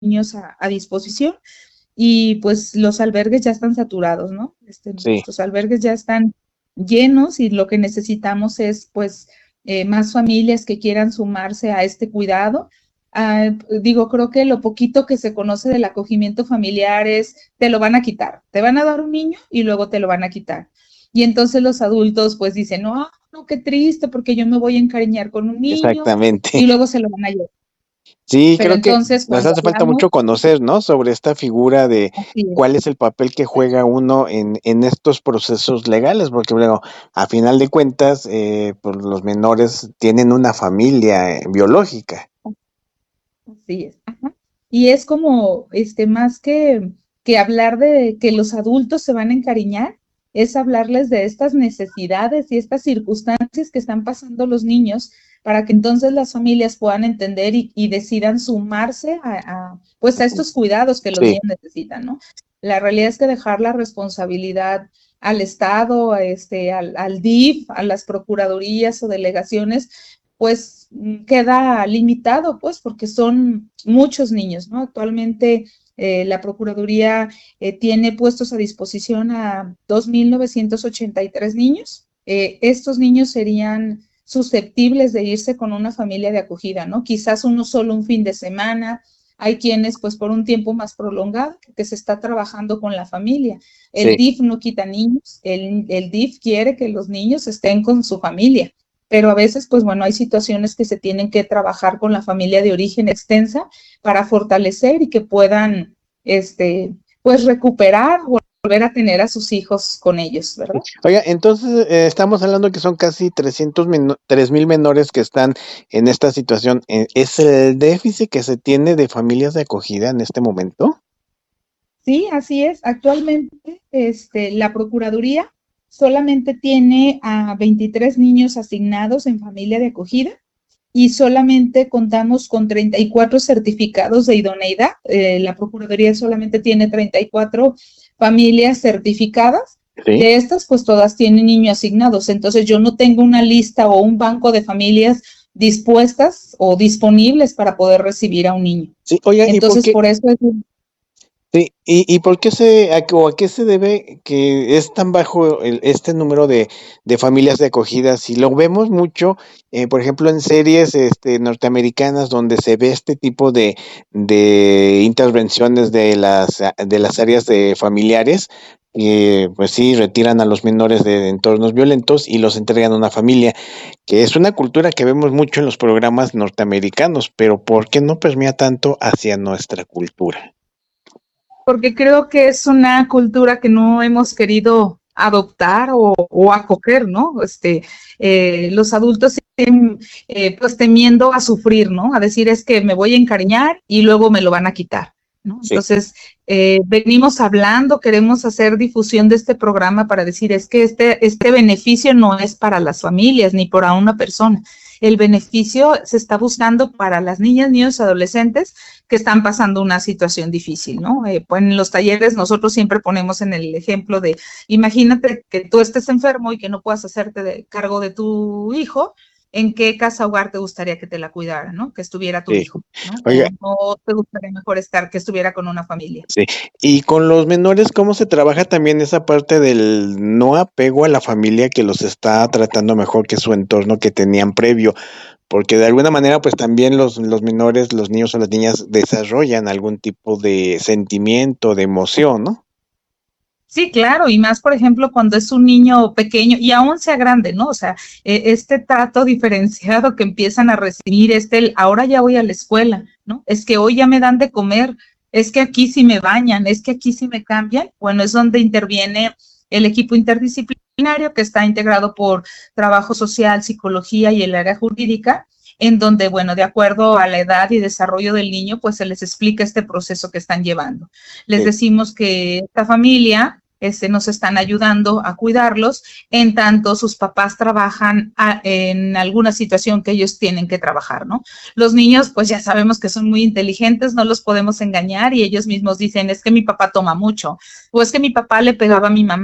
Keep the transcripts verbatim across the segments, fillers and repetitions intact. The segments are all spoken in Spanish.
niños a, a disposición y pues los albergues ya están saturados, ¿no? Este, Sí, nuestros albergues ya están llenos y lo que necesitamos es pues eh, más familias que quieran sumarse a este cuidado. Ah, digo, creo que lo poquito que se conoce del acogimiento familiar es, te lo van a quitar, te van a dar un niño y luego te lo van a quitar. Y entonces los adultos pues dicen, no, no, qué triste porque yo me voy a encariñar con un niño exactamente. y luego se lo van a llevar. Sí, Pero creo que entonces nos cuando hace falta hablamos, mucho conocer, ¿no? Sobre esta figura de así es, cuál es el papel que juega uno en, en estos procesos legales, porque luego, a final de cuentas, eh, pues los menores tienen una familia eh, biológica. así es. Ajá. Y es como, este, más que, que hablar de que los adultos se van a encariñar, es hablarles de estas necesidades y estas circunstancias que están pasando los niños para que entonces las familias puedan entender y, y decidan sumarse a, a, pues a estos cuidados que los Sí, niños necesitan, ¿no? La realidad es que dejar la responsabilidad al Estado, a este, al, al D I F, a las procuradurías o delegaciones, pues queda limitado, pues, porque son muchos niños, ¿no? Actualmente eh, la Procuraduría eh, tiene puestos a disposición a dos mil novecientos ochenta y tres niños. Eh, estos niños serían susceptibles de irse con una familia de acogida, ¿no? Quizás uno solo un fin de semana. Hay quienes, pues, por un tiempo más prolongado, que se está trabajando con la familia. El sí. D I F no quita niños, el, el D I F quiere que los niños estén con su familia, pero a veces, pues bueno, hay situaciones que se tienen que trabajar con la familia de origen extensa para fortalecer y que puedan, este, pues recuperar o volver a tener a sus hijos con ellos, ¿verdad? Oiga, entonces eh, estamos hablando que son casi trescientos meno- tres mil menores que están en esta situación. Eh, ¿Es el déficit que se tiene de familias de acogida en este momento? Sí, así es. Actualmente, este, la Procuraduría solamente tiene a veintitrés niños asignados en familia de acogida y solamente contamos con treinta y cuatro certificados de idoneidad. Eh, la Procuraduría solamente tiene treinta y cuatro familias certificadas. Sí. De estas, pues todas tienen niños asignados. Entonces, yo no tengo una lista o un banco de familias dispuestas o disponibles para poder recibir a un niño. Sí, oiga, ¿y por Entonces, qué? por eso es. Sí, ¿y, y por qué se, a, qué- o a qué se debe que es tan bajo el- este número de, de familias de acogida? Si lo vemos mucho, eh, por ejemplo, en series este, norteamericanas donde se ve este tipo de, de intervenciones de las, a- de las áreas de familiares, eh, pues sí, retiran a los menores de entornos violentos y los entregan a una familia, que es una cultura que vemos mucho en los programas norteamericanos, pero ¿por qué no permea tanto hacia nuestra cultura? Porque creo que es una cultura que no hemos querido adoptar o, o acoger, ¿no? Este, eh, los adultos siguen eh, pues temiendo a sufrir, ¿no? A decir es que me voy a encariñar y luego me lo van a quitar, ¿no? Sí. Entonces, eh, venimos hablando, queremos hacer difusión de este programa para decir es que este, este beneficio no es para las familias ni para una persona. El beneficio se está buscando para las niñas, niños, adolescentes que están pasando una situación difícil, ¿no? Eh, pues en los talleres nosotros siempre ponemos en el ejemplo de, imagínate que tú estés enfermo y que no puedas hacerte de cargo de tu hijo, ¿en qué casa hogar te gustaría que te la cuidara, ¿no? Que estuviera tu Sí. hijo, ¿no? Oiga, O no te gustaría mejor estar, que estuviera con una familia. sí. Y con los menores, ¿cómo se trabaja también esa parte del no apego a la familia que los está tratando mejor que su entorno que tenían previo? Porque de alguna manera, pues también los, los menores, los niños o las niñas desarrollan algún tipo de sentimiento, de emoción, ¿no? Sí, claro, y más, por ejemplo, cuando es un niño pequeño y aún sea grande, ¿no? O sea, eh, este trato diferenciado que empiezan a recibir, este, el, ahora ya voy a la escuela, ¿no? Es que hoy ya me dan de comer, es que aquí sí me bañan, es que aquí sí me cambian. Bueno, es donde interviene el equipo interdisciplinario que está integrado por trabajo social, psicología y el área jurídica, en donde, bueno, de acuerdo a la edad y desarrollo del niño, pues se les explica este proceso que están llevando. Les Sí, decimos que esta familia este, nos están ayudando a cuidarlos, en tanto sus papás trabajan a, en alguna situación que ellos tienen que trabajar, ¿no? Los niños, pues ya sabemos que son muy inteligentes, no los podemos engañar y ellos mismos dicen, es que mi papá toma mucho, o es que mi papá le pegaba a mi mamá.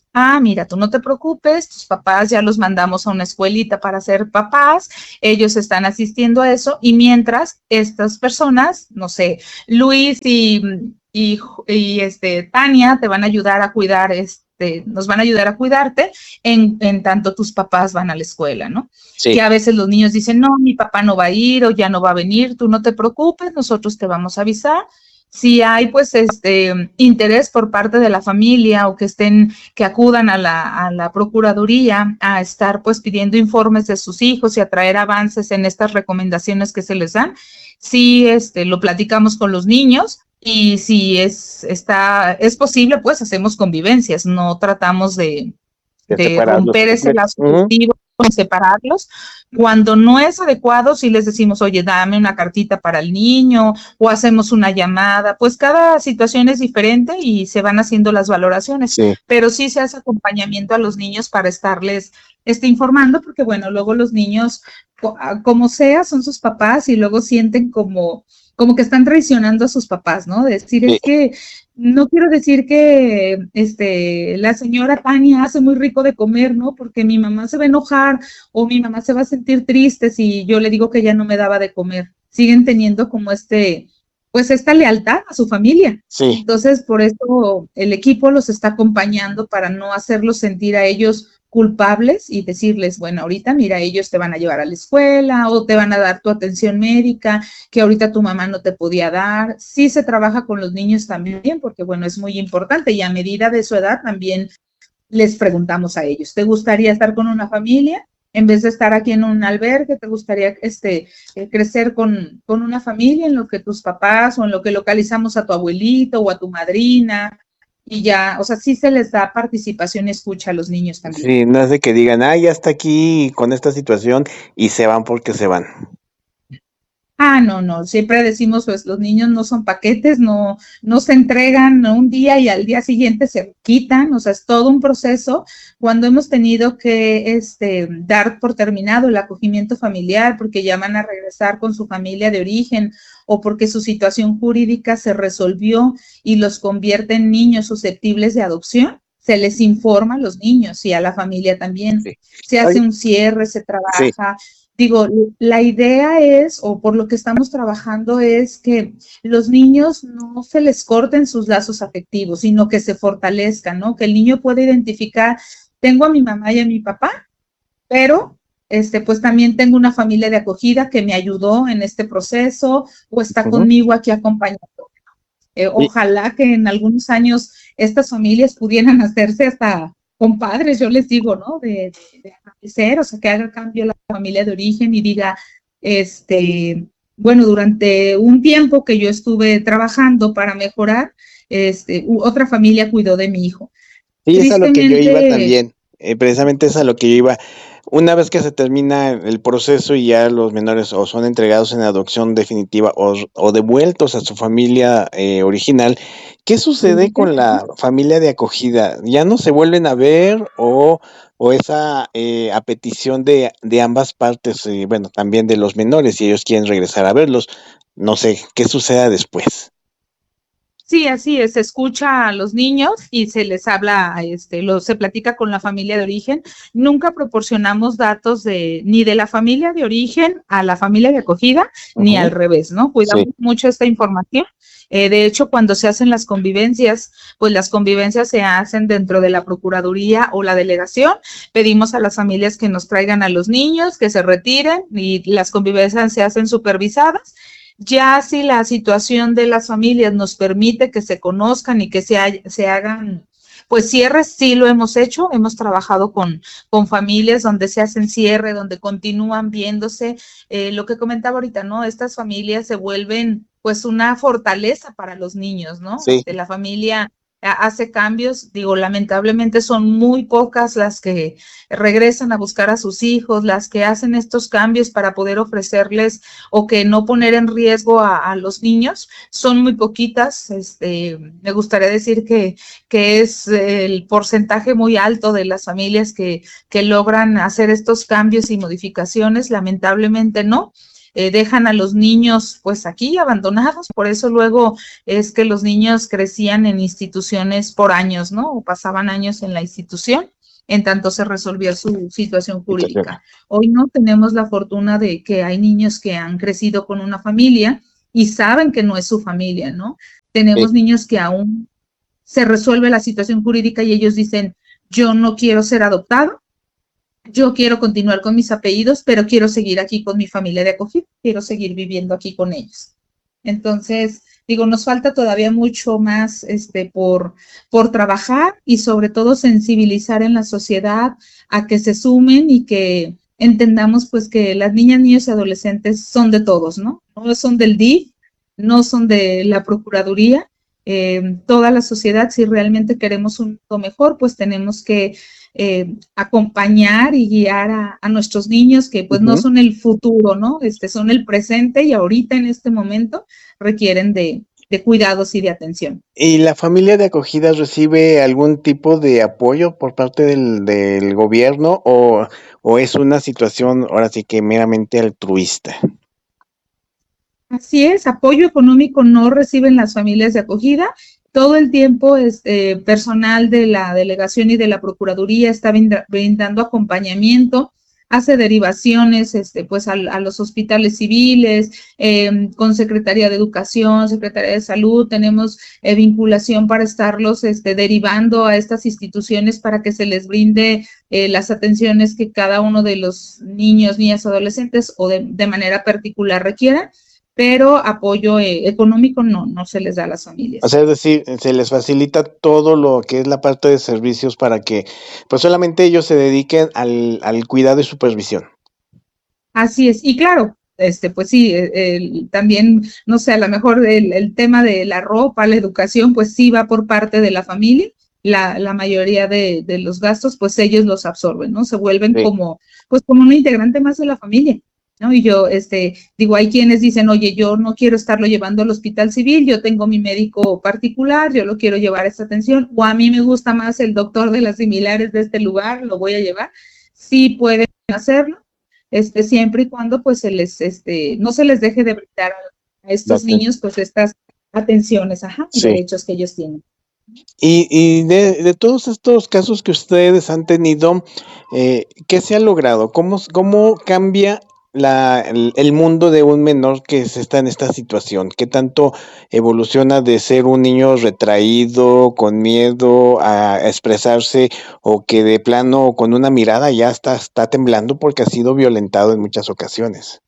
Ah, mira, tú no te preocupes, tus papás ya los mandamos a una escuelita para ser papás, ellos están asistiendo a eso y mientras estas personas, no sé, Luis y, y, y este, Tania te van a ayudar a cuidar, este, nos van a ayudar a cuidarte en, en tanto tus papás van a la escuela, ¿no? Que Sí, a veces los niños dicen, no, mi papá no va a ir o ya no va a venir, tú no te preocupes, nosotros te vamos a avisar. Si hay pues este interés por parte de la familia o que estén, que acudan a la, a la Procuraduría a estar pues pidiendo informes de sus hijos y a traer avances en estas recomendaciones que se les dan, si este, lo platicamos con los niños y si es, está, es posible, pues hacemos convivencias, no tratamos de, de de separarlos por romper ese completo. lazo Ujú. afectivo y separarlos. Cuando no es adecuado, si les decimos, oye, dame una cartita para el niño o hacemos una llamada, pues cada situación es diferente y se van haciendo las valoraciones, Sí, pero sí se hace acompañamiento a los niños para estarles este, informando, porque bueno, luego los niños, como sea, son sus papás y luego sienten como, como que están traicionando a sus papás, ¿no? Decir, sí, es que no quiero decir que este, la señora Tania hace muy rico de comer, ¿no? Porque mi mamá se va a enojar o mi mamá se va a sentir triste si yo le digo que ya no me daba de comer. Siguen teniendo como este, pues esta lealtad a su familia. sí. Entonces, por eso el equipo los está acompañando para no hacerlos sentir a ellos culpables y decirles, bueno, ahorita mira, ellos te van a llevar a la escuela o te van a dar tu atención médica que ahorita tu mamá no te podía dar. Sí se trabaja con los niños también, porque bueno, es muy importante y a medida de su edad también les preguntamos a ellos, ¿te gustaría estar con una familia? En vez de estar aquí en un albergue, ¿te gustaría este, eh, crecer con, con una familia en lo que tus papás o en lo que localizamos a tu abuelito o a tu madrina? Y ya, o sea, sí se les da participación y escucha a los niños también. Sí, no es de que digan, ah, ya está aquí con esta situación y se van porque se van. Ah, no, no, siempre decimos, pues los niños no son paquetes, no, no se entregan un día y al día siguiente se quitan, o sea, es todo un proceso. Cuando hemos tenido que este, dar por terminado el acogimiento familiar porque ya van a regresar con su familia de origen o porque su situación jurídica se resolvió y los convierte en niños susceptibles de adopción, se les informa a los niños y a la familia también. Sí. Se hace Oye, un cierre, se sí. trabaja. Digo, la idea es, o por lo que estamos trabajando, es que los niños no se les corten sus lazos afectivos, sino que se fortalezcan, ¿no? Que el niño pueda identificar, tengo a mi mamá y a mi papá, pero este, pues también tengo una familia de acogida que me ayudó en este proceso o está Ujú. conmigo aquí acompañando. Eh, Y, ojalá que en algunos años estas familias pudieran hacerse hasta compadres, yo les digo, ¿no? De, de, de ser, o sea, que haga cambio la familia de origen y diga, este, bueno, durante un tiempo que yo estuve trabajando para mejorar, este, otra familia cuidó de mi hijo. Sí, es a lo que yo iba Tristemente, también, eh, precisamente es a lo que yo iba. Una vez que se termina el proceso y ya los menores o son entregados en adopción definitiva o, o devueltos a su familia eh, original, ¿qué sucede con la familia de acogida? ¿Ya no se vuelven a ver o, o esa eh, a petición de, de ambas partes, eh, bueno, también de los menores, si ellos quieren regresar a verlos? No sé, ¿qué suceda después? sí, así es, se escucha a los niños y se les habla, este, lo, se platica con la familia de origen. Nunca proporcionamos datos de ni de la familia de origen a la familia de acogida, ni Ujú. al revés, ¿no? Sí. Cuidamos mucho esta información. Eh, de hecho, cuando se hacen las convivencias, pues las convivencias se hacen dentro de la Procuraduría o la delegación. Pedimos a las familias que nos traigan a los niños, que se retiren y las convivencias se hacen supervisadas. Ya si la situación de las familias nos permite que se conozcan y que se, hay, se hagan, pues cierres, sí lo hemos hecho, hemos trabajado con, con familias donde se hacen cierre, donde continúan viéndose, eh, lo que comentaba ahorita, ¿no? Estas familias se vuelven pues una fortaleza para los niños, ¿no? Sí. Este, la familia hace cambios, digo, lamentablemente son muy pocas las que regresan a buscar a sus hijos, las que hacen estos cambios para poder ofrecerles o que no poner en riesgo a, a los niños, son muy poquitas. Este, me gustaría decir que, que es el porcentaje muy alto de las familias que, que logran hacer estos cambios y modificaciones, lamentablemente no. eh, dejan a los niños pues aquí abandonados, por eso luego es que los niños crecían en instituciones por años, ¿no? O pasaban años en la institución, en tanto se resolvía su situación Situación. jurídica. Hoy no tenemos la fortuna de que hay niños que han crecido con una familia y saben que no es su familia, ¿no? Tenemos Sí. niños que aún se resuelve la situación jurídica y ellos dicen, yo no quiero ser adoptado, yo quiero continuar con mis apellidos, pero quiero seguir aquí con mi familia de acogida, quiero seguir viviendo aquí con ellos. Entonces, digo, nos falta todavía mucho más este, por, por trabajar y sobre todo sensibilizar en la sociedad a que se sumen y que entendamos pues que las niñas, niños y adolescentes son de todos, ¿no? No son del D I F, no son de la Procuraduría, eh, toda la sociedad, si realmente queremos un mundo mejor, pues tenemos que eh, acompañar y guiar a, a, nuestros niños que pues uh-huh. no son el futuro, ¿no? Este, son el presente y ahorita en este momento requieren de, de cuidados y de atención. ¿Y la familia de acogida recibe algún tipo de apoyo por parte del, del gobierno o, o es una situación ahora sí que meramente altruista? Así es, apoyo económico no reciben las familias de acogida. Todo el tiempo este, personal de la delegación y de la procuraduría está brindando acompañamiento, hace derivaciones este, pues, a, a los hospitales civiles, eh, con Secretaría de Educación, Secretaría de Salud, tenemos eh, vinculación para estarlos este, derivando a estas instituciones para que se les brinde eh, las atenciones que cada uno de los niños, niñas, adolescentes o de, de manera particular requieran. Pero apoyo eh, económico no, no se les da a las familias. O sea, es decir, se les facilita todo lo que es la parte de servicios para que pues solamente ellos se dediquen al, al cuidado y supervisión. Así es, y claro, este, pues sí, el, también, no sé, a lo mejor el, el tema de la ropa, la educación, pues sí va por parte de la familia, la, la mayoría de, de los gastos, pues ellos los absorben, ¿no? Se vuelven sí. como, pues como un integrante más de la familia. ¿No? Y yo, este, digo, hay quienes dicen, oye, yo no quiero estarlo llevando al hospital civil, yo tengo mi médico particular, yo lo quiero llevar a esta atención, o a mí me gusta más el doctor de las similares de este lugar, lo voy a llevar. Sí pueden hacerlo, este, siempre y cuando, pues, se les, este, no se les deje de brindar a estos Gracias. niños, pues, estas atenciones, ajá, sí. derechos que ellos tienen. Y, y de, de todos estos casos que ustedes han tenido, eh, ¿qué se ha logrado? ¿Cómo, cómo cambia la, el, el mundo de un menor que se está en esta situación? ¿Qué tanto evoluciona de ser un niño retraído, con miedo a expresarse, o que de plano con una mirada ya está, está temblando porque ha sido violentado en muchas ocasiones?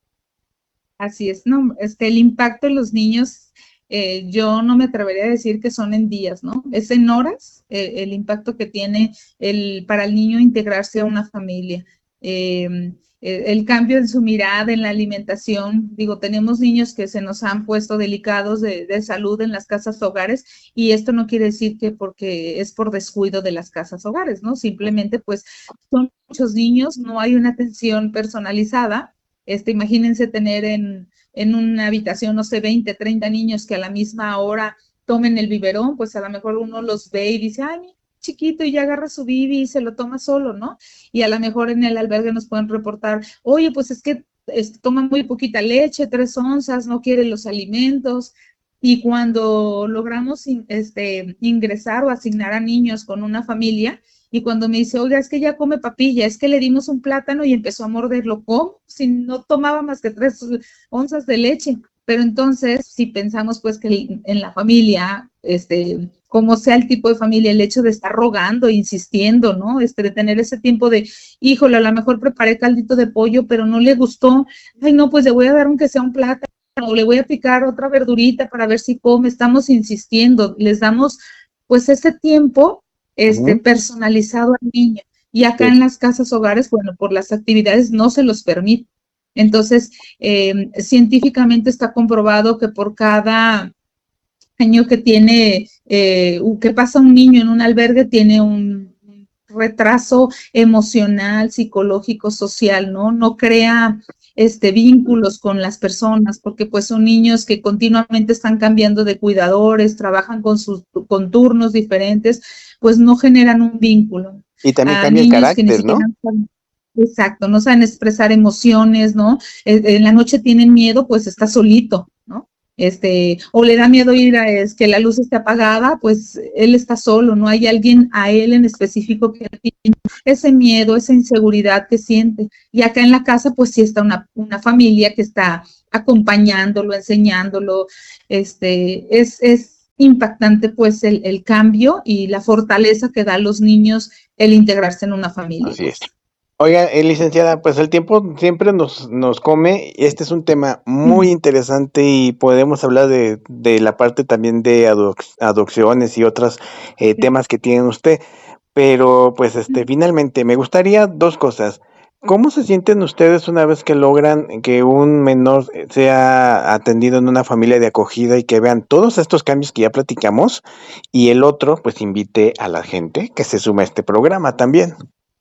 Así es, no, este, el impacto en los niños, eh, yo no me atrevería a decir que son en días, ¿no? Es en horas eh, el impacto que tiene el, para el niño integrarse a una familia. Eh, el cambio en su mirada, en la alimentación, digo, tenemos niños que se nos han puesto delicados de, de salud en las casas hogares y esto no quiere decir que porque es por descuido de las casas hogares, ¿no? Simplemente pues son muchos niños, no hay una atención personalizada. Este, imagínense tener en, en una habitación, no sé, veinte, treinta niños que a la misma hora tomen el biberón, pues a lo mejor uno los ve y dice, ay, mi chiquito, y ya agarra su bibi y se lo toma solo, ¿no? Y a lo mejor en el albergue nos pueden reportar, oye, pues es que es, toman muy poquita leche, tres onzas, no quieren los alimentos. Y cuando logramos este, ingresar o asignar a niños con una familia, y cuando me dice, oiga, es que ya come papilla, es que le dimos un plátano y empezó a morderlo, ¿cómo? Si no tomaba más que tres onzas de leche. Pero entonces, si pensamos pues que en la familia, este, como sea el tipo de familia, el hecho de estar rogando, insistiendo, ¿no? Este, de tener ese tiempo de, híjole, a lo mejor preparé caldito de pollo, pero no le gustó, ay, no, pues le voy a dar aunque sea un plátano, o le voy a picar otra verdurita para ver si come, estamos insistiendo, les damos pues ese tiempo este, uh-huh. personalizado al niño. Y acá sí. en las casas hogares, bueno, por las actividades no se los permite. Entonces, eh, científicamente está comprobado que por cada año que tiene, eh, que pasa un niño en un albergue, tiene un retraso emocional, psicológico, social, ¿no? No crea este, vínculos con las personas, porque pues son niños que continuamente están cambiando de cuidadores, trabajan con sus con turnos diferentes, pues no generan un vínculo. Y también a cambia el carácter, ¿no? Saben, Exacto, no saben expresar emociones, ¿no? En la noche tienen miedo, pues está solito, ¿no? Este, o le da miedo ir a es que la luz esté apagada, pues él está solo, no hay alguien a él en específico que tiene ese miedo, esa inseguridad que siente. Y acá en la casa, pues sí está una, una familia que está acompañándolo, enseñándolo. Este, es, es impactante pues el, el cambio y la fortaleza que da a los niños el integrarse en una familia. Así es. Oiga, eh, licenciada, pues el tiempo siempre nos, nos come. Este es un tema muy interesante y podemos hablar de, de la parte también de adoc adopciones y otros eh, temas que tienen usted. Pero pues este, finalmente me gustaría dos cosas. ¿Cómo se sienten ustedes una vez que logran que un menor sea atendido en una familia de acogida y que vean todos estos cambios que ya platicamos? Y el otro, pues invite a la gente que se suma a este programa también.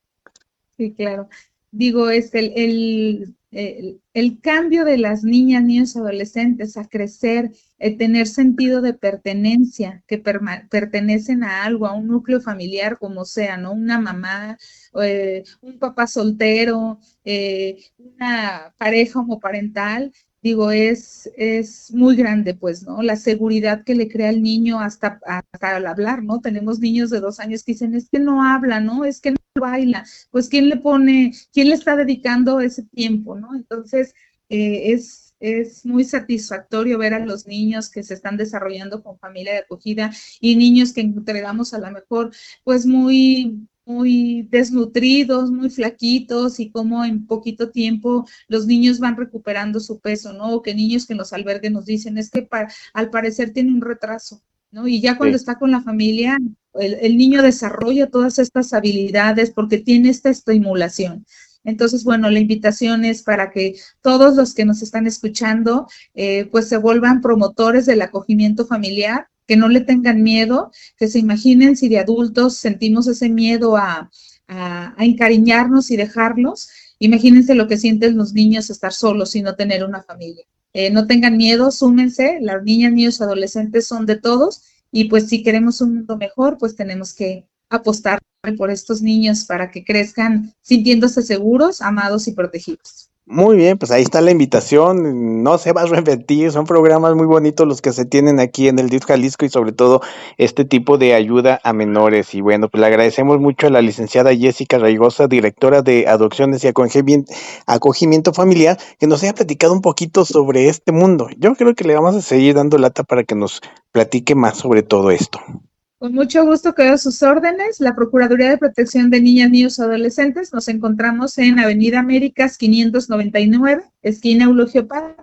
Sí, claro. Digo, es el, el, el, el cambio de las niñas, niños, adolescentes a crecer, el tener sentido de pertenencia, que pertenecen a algo, a un núcleo familiar, como sea, ¿no? Una mamá, eh, un papá soltero, eh, una pareja homoparental, digo, es, es muy grande, pues, ¿no? La seguridad que le crea al niño hasta, hasta al hablar, ¿no? Tenemos niños de dos años que dicen, es que no habla, ¿no? Es que no baila. Pues, ¿quién le pone, quién le está dedicando ese tiempo, ¿no? Entonces, eh, es, es muy satisfactorio ver a los niños que se están desarrollando con familia de acogida y niños que entregamos a lo mejor, pues, muy muy desnutridos, muy flaquitos y como en poquito tiempo los niños van recuperando su peso, ¿no? O que niños que en los albergues nos dicen, es que pa al parecer tiene un retraso, ¿no? Y ya cuando sí. está con la familia, el, el niño desarrolla todas estas habilidades porque tiene esta estimulación. Entonces, bueno, la invitación es para que todos los que nos están escuchando, eh, pues se vuelvan promotores del acogimiento familiar, que no le tengan miedo, que se imaginen si de adultos sentimos ese miedo a, a, a encariñarnos y dejarlos, imagínense lo que sienten los niños estar solos y no tener una familia. Eh, no tengan miedo, súmense, las niñas, niños, adolescentes son de todos y pues si queremos un mundo mejor, pues tenemos que apostar por estos niños para que crezcan sintiéndose seguros, amados y protegidos. Muy bien, pues ahí está la invitación, no se va a repetir, son programas muy bonitos los que se tienen aquí en el D I F Jalisco y sobre todo este tipo de ayuda a menores. Y bueno, pues le agradecemos mucho a la licenciada Jessica Raigosa, directora de Adopciones y Acogimiento, Acogimiento Familiar, que nos haya platicado un poquito sobre este mundo. Yo creo que le vamos a seguir dando lata para que nos platique más sobre todo esto. Con mucho gusto quedo a sus órdenes. La Procuraduría de Protección de Niñas, Niños y Adolescentes nos encontramos en Avenida Américas quinientos noventa y nueve, esquina Eulogio Parra.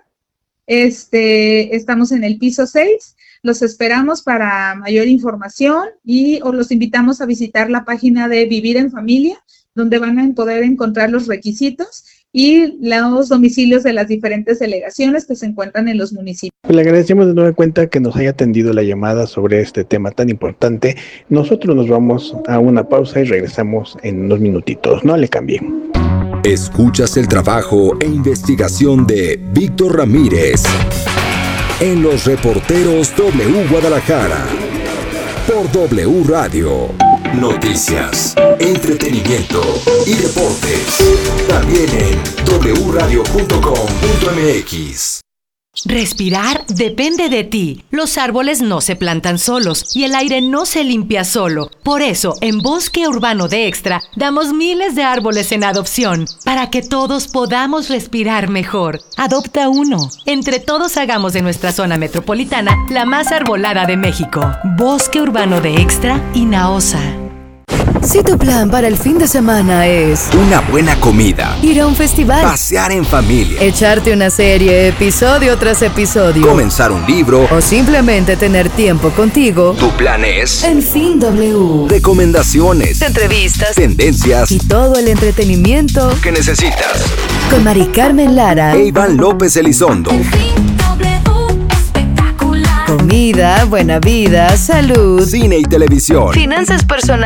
Este, estamos en el piso seis. Los esperamos para mayor información y os los invitamos a visitar la página de Vivir en Familia, donde van a poder encontrar los requisitos y los domicilios de las diferentes delegaciones que se encuentran en los municipios. Le agradecemos de nueva cuenta que nos haya atendido la llamada sobre este tema tan importante. Nosotros nos vamos a una pausa y regresamos en unos minutitos. No le cambien. Escuchas el trabajo e investigación de Víctor Ramírez en Los Reporteros W Guadalajara por W Radio. Noticias, entretenimiento y deportes. También en doble u radio punto com punto m x. Respirar depende de ti. Los árboles no se plantan solos y el aire no se limpia solo. Por eso, en Bosque Urbano de Extra, damos miles de árboles en adopción para que todos podamos respirar mejor. Adopta uno. Entre todos hagamos de nuestra zona metropolitana la más arbolada de México. Bosque Urbano de Extra y Naosa. Si tu plan para el fin de semana es una buena comida, ir a un festival, pasear en familia, echarte una serie episodio tras episodio, comenzar un libro o simplemente tener tiempo contigo, tu plan es En Fin W. Recomendaciones, entrevistas, tendencias y todo el entretenimiento que necesitas. Con Mari Carmen Lara e Iván López Elizondo. Comida, buena vida, salud, cine y televisión, finanzas personales